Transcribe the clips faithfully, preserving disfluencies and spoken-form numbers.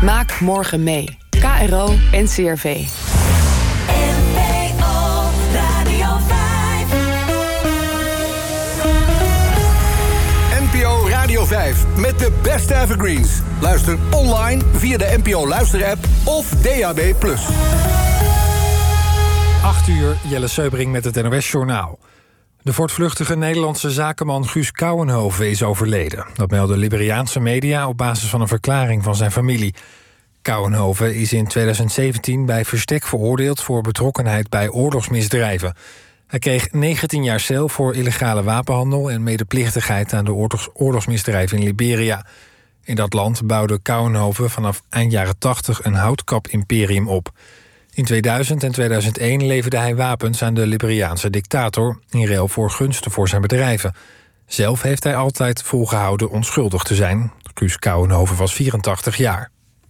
Maak morgen mee. K R O en C R V. N P O Radio vijf met de beste evergreens. Luister online via de N P O Luister-app of D A B plus. acht uur, Jelle Seubring met het N O S-journaal. De voortvluchtige Nederlandse zakenman Guus Couwenhove is overleden. Dat melden Liberiaanse media op basis van een verklaring van zijn familie. Couwenhove is in tweeduizend zeventien bij verstek veroordeeld voor betrokkenheid bij oorlogsmisdrijven. Hij kreeg negentien jaar cel voor illegale wapenhandel en medeplichtigheid aan de oorlogs- oorlogsmisdrijven in Liberia. In dat land bouwde Couwenhove vanaf eind jaren tachtig een houtkap-imperium op. In tweeduizend en tweeduizend één leverde hij wapens aan de Liberiaanse dictator in ruil voor gunsten voor zijn bedrijven. Zelf heeft hij altijd volgehouden onschuldig te zijn. Guus Couwenhove was vierentachtig jaar.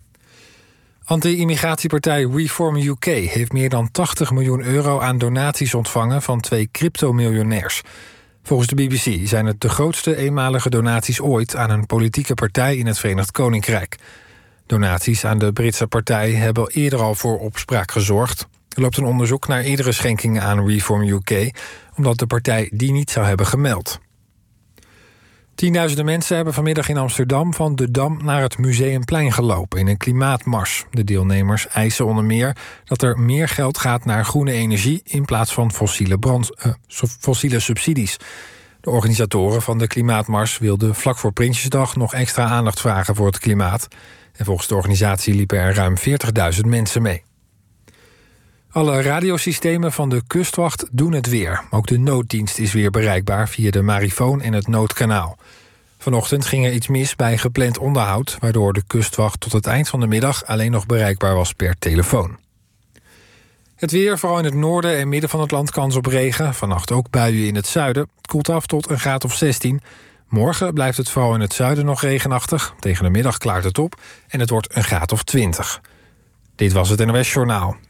Anti-immigratiepartij Reform U K heeft meer dan tachtig miljoen euro aan donaties ontvangen van twee cryptomiljonairs. Volgens de B B C zijn het de grootste eenmalige donaties ooit aan een politieke partij in het Verenigd Koninkrijk. Donaties aan de Britse partij hebben eerder al voor opspraak gezorgd. Er loopt een onderzoek naar eerdere schenkingen aan Reform U K, omdat de partij die niet zou hebben gemeld. Tienduizenden mensen hebben vanmiddag in Amsterdam van de Dam naar het Museumplein gelopen in een klimaatmars. De deelnemers eisen onder meer dat er meer geld gaat naar groene energie in plaats van fossiele, brand, uh, fossiele subsidies. De organisatoren van de klimaatmars wilden vlak voor Prinsjesdag nog extra aandacht vragen voor het klimaat. En volgens de organisatie liepen er ruim veertigduizend mensen mee. Alle radiosystemen van de kustwacht doen het weer. Ook de nooddienst is weer bereikbaar via de marifoon en het noodkanaal. Vanochtend ging er iets mis bij gepland onderhoud, waardoor de kustwacht tot het eind van de middag alleen nog bereikbaar was per telefoon. Het weer, vooral in het noorden en midden van het land kans op regen. Vannacht ook buien in het zuiden. Het koelt af tot een graad of zestien. Morgen blijft het vooral in het zuiden nog regenachtig. Tegen de middag klaart het op en het wordt een graad of twintig. Dit was het N O S-journaal.